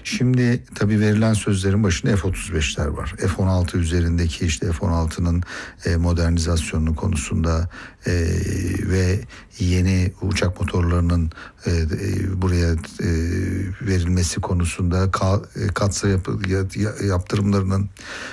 Şimdi tabii verilen sözlerin başında F-35'ler var. F-16 üzerindeki işte F-16'nın modernizasyonu konusunda ve yeni uçak motorlarının buraya verilmesi konusunda katsa yaptırımlarının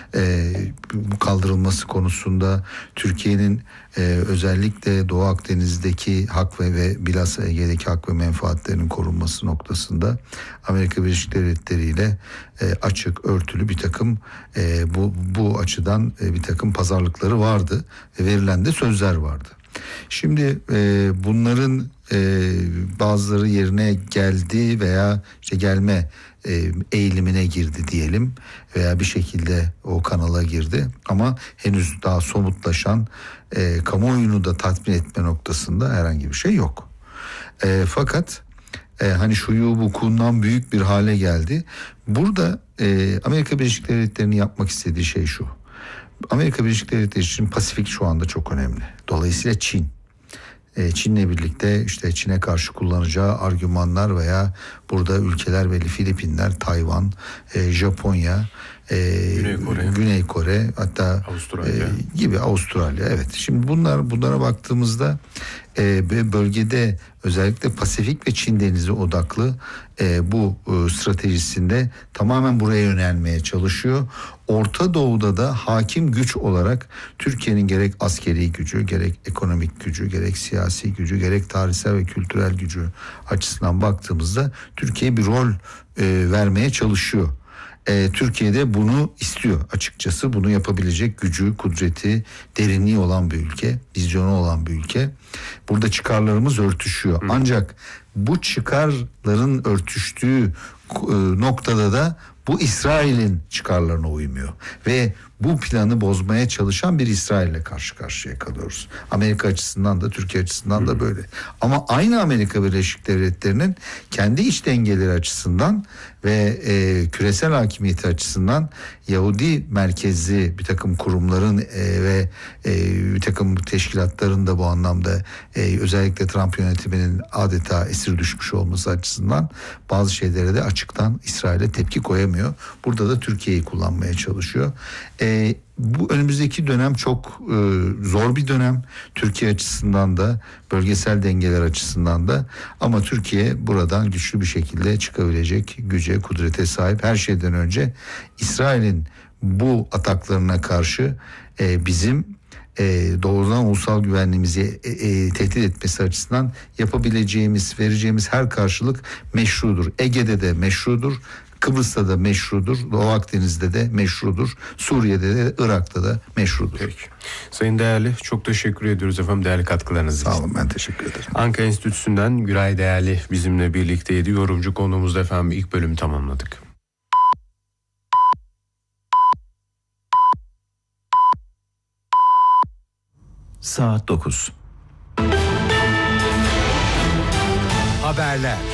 kaldırılması konusunda Türkiye'nin özellikle Doğu Akdeniz'deki hak ve bilhassa Ege'deki hak ve menfaatlerinin korunması noktasında Amerika Birleşik Devletleri ile açık, örtülü bir takım bu açıdan bir takım pazarlıkları vardı ve verilen de sözler vardı. Şimdi bunların bazıları yerine geldi veya işte gelme eğilimine girdi diyelim veya bir şekilde o kanala girdi ama henüz daha somutlaşan kamuoyunu da tatmin etme noktasında herhangi bir şey yok. Fakat hani şuyu vukuundan büyük bir hale geldi. Burada Amerika Birleşik Devletleri'nin yapmak istediği şey şu. Amerika Birleşik Devletleri için Pasifik şu anda çok önemli. Dolayısıyla Çin'le birlikte işte Çin'e karşı kullanacağı argümanlar veya burada ülkeler belli, Filipinler, Tayvan, Japonya, Güney Kore, hatta Avustralya gibi Avustralya. Evet. Şimdi bunlara baktığımızda bölgede özellikle Pasifik ve Çin Denizi odaklı bu stratejisinde tamamen buraya yönelmeye çalışıyor. Orta Doğu'da da hakim güç olarak Türkiye'nin gerek askeri gücü, gerek ekonomik gücü, gerek siyasi gücü, gerek tarihsel ve kültürel gücü açısından baktığımızda Türkiye bir rol vermeye çalışıyor. Türkiye'de bunu istiyor açıkçası. Bunu yapabilecek gücü, kudreti, derinliği olan bir ülke, vizyonu olan bir ülke. Burada çıkarlarımız örtüşüyor. Ancak bu çıkarların örtüştüğü noktada da bu İsrail'in çıkarlarına uymuyor. Ve bu planı bozmaya çalışan bir İsrail'le karşı karşıya kalıyoruz. Amerika açısından da Türkiye açısından da böyle. Ama aynı Amerika Birleşik Devletleri'nin kendi iç dengeleri açısından ve küresel hakimiyeti açısından Yahudi merkezli bir takım kurumların ve bir takım teşkilatların da bu anlamda özellikle Trump yönetiminin adeta esir düşmüş olması açısından bazı şeylere de açıktan İsrail'e tepki koyamıyor. Burada da Türkiye'yi kullanmaya çalışıyor. Bu önümüzdeki dönem çok zor bir dönem. Türkiye açısından da, bölgesel dengeler açısından da, ama Türkiye buradan güçlü bir şekilde çıkabilecek güce, kudrete sahip. Her şeyden önce İsrail'in bu ataklarına karşı bizim doğrudan ulusal güvenliğimizi tehdit etmesi açısından yapabileceğimiz, vereceğimiz her karşılık meşrudur. Ege'de de meşrudur. Kıbrıs'ta da meşrudur, Doğu Akdeniz'de de meşrudur, Suriye'de de, Irak'ta da meşrudur. Peki. Sayın Değerli, çok teşekkür ediyoruz efendim değerli katkılarınız için. Sağ olun, ben teşekkür ederim. Ankara Enstitüsü'nden Güray Değerli bizimle birlikteydi. Yorumcu konuğumuzda efendim ilk bölümü tamamladık. Saat 9. Haberler.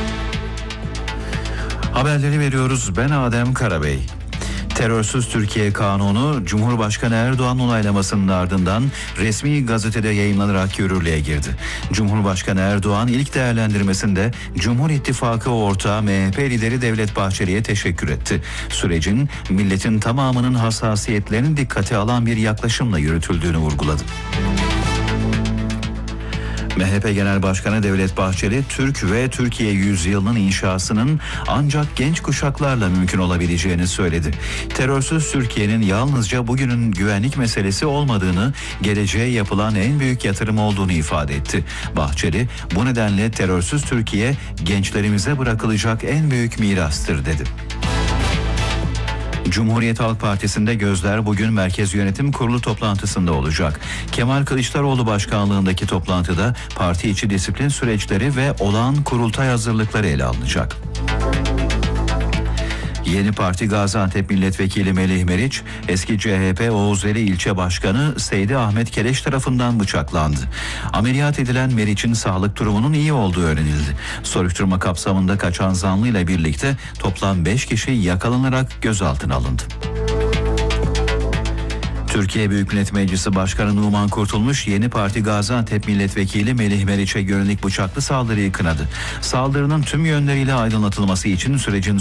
Haberleri veriyoruz. Ben Adem Karabey. Terörsüz Türkiye Kanunu Cumhurbaşkanı Erdoğan onaylamasının ardından resmi gazetede yayımlanarak yürürlüğe girdi. Cumhurbaşkanı Erdoğan ilk değerlendirmesinde Cumhur İttifakı ortağı MHP lideri Devlet Bahçeli'ye teşekkür etti. Sürecin milletin tamamının hassasiyetlerini dikkate alan bir yaklaşımla yürütüldüğünü vurguladı. MHP Genel Başkanı Devlet Bahçeli, Türk ve Türkiye yüzyılının inşasının ancak genç kuşaklarla mümkün olabileceğini söyledi. Terörsüz Türkiye'nin yalnızca bugünün güvenlik meselesi olmadığını, geleceğe yapılan en büyük yatırım olduğunu ifade etti. Bahçeli, bu nedenle terörsüz Türkiye gençlerimize bırakılacak en büyük mirastır dedi. Cumhuriyet Halk Partisi'nde gözler bugün Merkez Yönetim Kurulu toplantısında olacak. Kemal Kılıçdaroğlu başkanlığındaki toplantıda parti içi disiplin süreçleri ve olağan kurultay hazırlıkları ele alınacak. Yeni Parti Gaziantep Milletvekili Melih Meriç, eski CHP Oğuzeli İlçe Başkanı Seydi Ahmet Keleş tarafından bıçaklandı. Ameliyat edilen Meriç'in sağlık durumunun iyi olduğu öğrenildi. Soruşturma kapsamında kaçan zanlıyla birlikte toplam 5 kişi yakalanarak gözaltına alındı. Türkiye Büyük Millet Meclisi Başkanı Numan Kurtulmuş, Yeni Parti Gaziantep Milletvekili Melih Meriç'e yönelik bıçaklı saldırıyı kınadı. Saldırının tüm yönleriyle aydınlatılması için sürecin